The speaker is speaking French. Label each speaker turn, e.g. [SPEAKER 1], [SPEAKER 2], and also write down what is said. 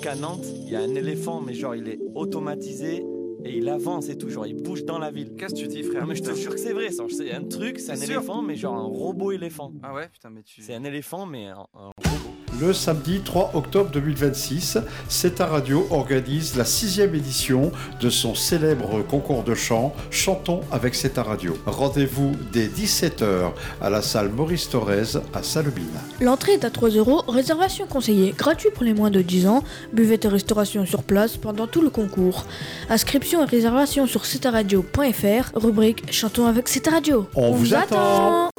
[SPEAKER 1] qu'à Nantes, il y a un éléphant, mais genre il est automatisé et il avance et tout, genre il bouge dans la ville.
[SPEAKER 2] Qu'est-ce que tu dis, frère?
[SPEAKER 1] Non mais je te jure que c'est vrai, ça. C'est un truc, c'est un éléphant, mais genre un robot éléphant.
[SPEAKER 2] Ah ouais, putain, mais tu...
[SPEAKER 1] C'est un éléphant, mais un robot.
[SPEAKER 3] Le samedi 3 octobre 2026, C'est ta radio organise la 6e édition de son célèbre concours de chant Chantons avec C'est ta radio. Rendez-vous dès 17h à la salle Maurice Thorez à Salobine.
[SPEAKER 4] L'entrée est à 3 €, réservation conseillée, gratuit pour les moins de 10 ans, buvette et restauration sur place pendant tout le concours. Inscription et réservation sur cetaradio.fr, rubrique Chantons avec C'est ta radio.
[SPEAKER 3] On vous attend.